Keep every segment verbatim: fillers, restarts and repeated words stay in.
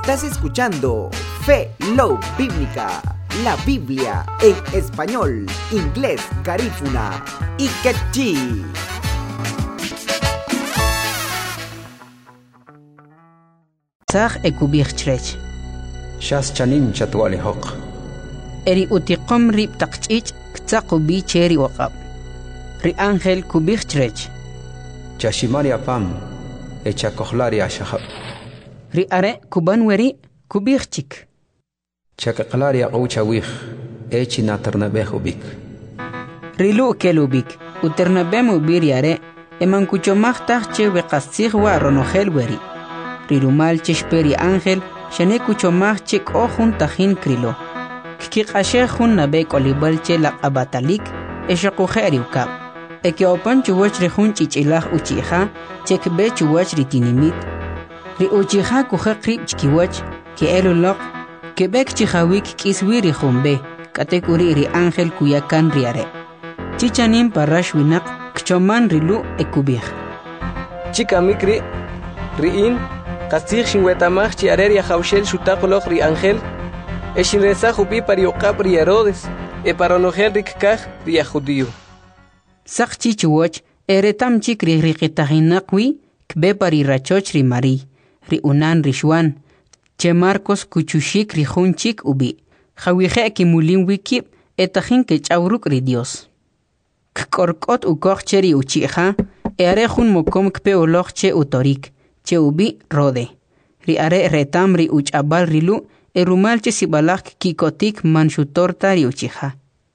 Estás escuchando Fe Love Bíblica, la Biblia en español, inglés, garífuna y quechí. Sag ekubirchrech. Shas chanim chatwali hoq. Eri utiqom rib taqchich ktsaqubi cheri waqab. Ri ángel kubirchrech. Chashimari apam echa kohlari ashahab. Ri are kuban weri kubirchik. Chakaklari aqoucha wih echi naternabeh ubik. Rilu kelubik uternabemu biriare eman kuchomachtaj che weqastzig wa ronogel weri. Rirumal chesperi ángel shane kuchomach che kohun tajin krilo. Kikashe hun nabe kolibal che la abatalik eshakuheri ukab. Eke opan chuwach rihun chichilaj uchiha chekbe chuwach ritinimit. Ri uchiha kuhe krib chkiwach ke elulok kebek chihawik kiswiri humbe katekuri ri ángel kuyakan riare. Chichanim parash winak kchoman rilu ekubih. Chika mikri riin kastig shinwetamach chi areria haushel shutaqoloq ri ángel eshinresa hubi pariokap ri Herodes e paronogel rikkaj ri judío. Sak chichuwach eretam chik ri riqitahinaqwi kbe pari rachoch ri Mari ri unan ri Juan che Marcos kuchushik ri hunchik ubi khawije ki mulin wikib etahin ke chawruk ri Dios. Kkorkot ukoch cheri uchiha ere hun mokom kpe oloch che utorik che ubi rode. Ri are retam ri uchabal rilu erumal che sibalak kikotik manshutorta ri uchiha.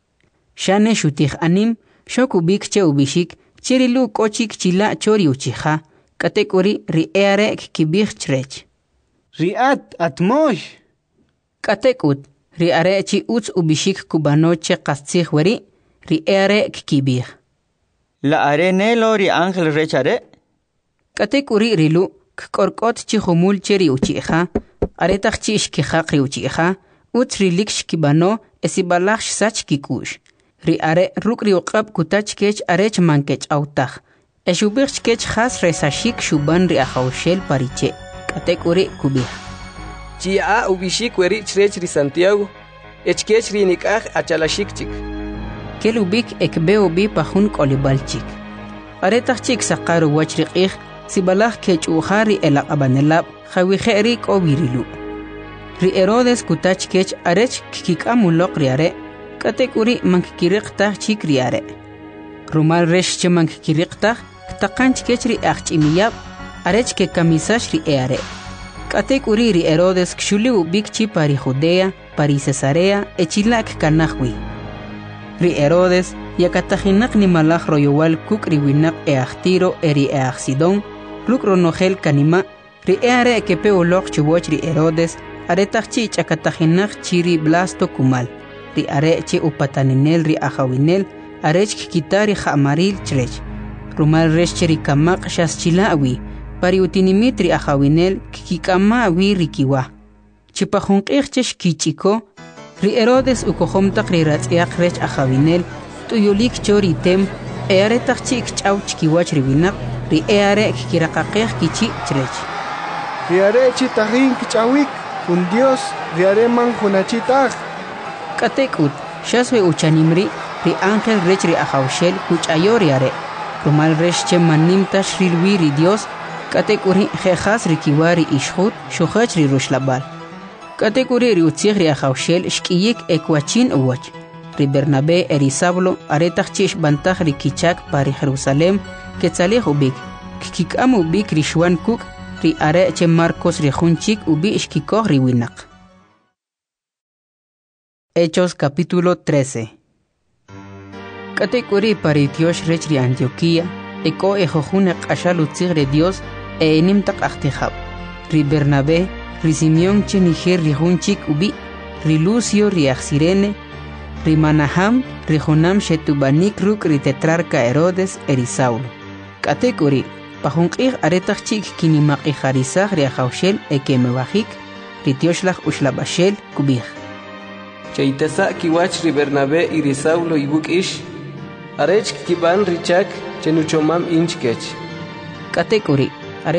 Shane shutih anim shokubik che ubishik cherilu kochik chila chori uchiha katekuri ri ere kibich chrech. Riat atmosh. Katekut ri are chi uts ubishik kubanoche kastzig weri ri ere kibich. La arenelo ri ángel rechare. Katekuri rilu kkorkot chi humul cheri uchiha aretach chi ishkihaq ri uchiha uts rilik shkibano esibalach sach kikush. Ri are ruk ri uqab kutach kech arech mankech autach. Eshubich kech khas resashik shuban ri ahaushel pariche. Katekuri kubih. Chia ubishik weri chrech ri Santiago echkech ri nikaj achalashik chik. Kelubik ekbe ubi pahun kolibalchik. Aretach chik saqaru wachriqih sibalach kech uhari elaqabanelab khawije ri kobirilu. Ri Herodes kutach kech arech kikikamulok riare katekuri mankikiriqtah chik riare. Rumal resh che mankikiriqtah ktaqanch kech ri achchimiyab arech ke kamisash ri eare. Katekuri ri Herodes kshuli ubik chi pari Judea, pari Cesarea echilak kanahwi. Ri Herodes yakatahinak ni malach royowal kuk ri winak eachtiro eri eachsidon luk ronogel kanima ri eare kepe ulok chiwoch ri Herodes aretach chi chakatahinak chiri blasto kumal ri are chi upataninel ri ahawinel arech kikitari hamaril chrech rumal resh chiri kamak shas chilawi pari utinimit ri ahawinel kikikama awi rikiwa chipahunqih chesh kichiko ri Herodes ukohomtaq ri ratz'iaq rech ahawinel tuyulik chori tem earetaq chik ch'aw chikiwach ri winaq ri eare kikiraqaqej kichi chrech. Riare chitahin kichawik un Dios riare man hunachitaq. Katekut shaswe uchanimri ri ángel rech ri ahawshel kuch'ayo riare rumal resh che manimta shrilwi ri Dios katekuri jejas ri kiwari ishhut shuhach ri rushlabal. Katekuri ri utzig ri ahawshel shkiyik ekwachin uwach. Ri Bernabé eri Saulo aretach chish bantach ri kichak pari Jerusalem ketzalej ubik kikikam ubik ri Juan kuk ri are che Marcos ri hunchik ubi ishkikoh ri winak. Hechos capítulo trece. Katekuri pari Dios rech ri Antioquía eko ejojune qashal utzig ri Dios e enim taq ahtijab. Ri Bernabé ri Simeón che niger ri hunchik ubi ri Lucio ri Axirene ri Manaham ri Jonam shetubanik ruk ri tetrarca Herodes eri Saulo. Katekuri pahunqih aretach chik kinimaqi harisaj ri ahawshel ekemebajik ri Tioshlaj ushlabashel kubih. Chaitasa kiwach ri Bernabé y ri Saulo ibuk ish arech kiban richak chenuchomam inchkech. Katekuri